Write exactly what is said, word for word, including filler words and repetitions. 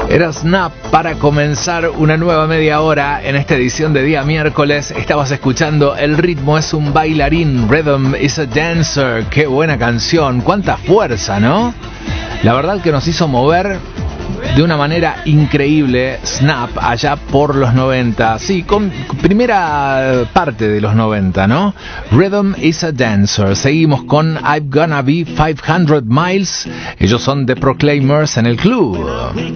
Era Snap para comenzar una nueva media hora en esta edición de día miércoles. Estabas escuchando El ritmo es un bailarín, Rhythm is a dancer. Qué buena canción, cuánta fuerza, ¿no? La verdad que nos hizo mover de una manera increíble Snap allá por los noventa. Sí, con primera parte de los noventa, ¿no? Rhythm is a dancer. Seguimos con I'm Gonna Be five hundred miles. Ellos son The Proclaimers en el club.